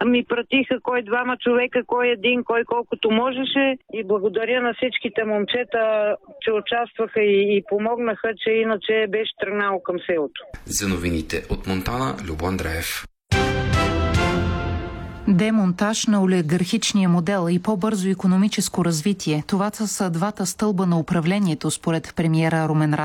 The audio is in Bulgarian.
Ми пратиха кой двама човека, кой един, кой колкото можеше и благодаря на всичките момчета, че участваха и помогнаха, че иначе беше тръгнало към селото. За новините от Монтана, Любо Андреев. Демонтаж на олигархичния модел и по-бързо икономическо развитие. Това са двата стълба на управлението, според премиера Румен Радев.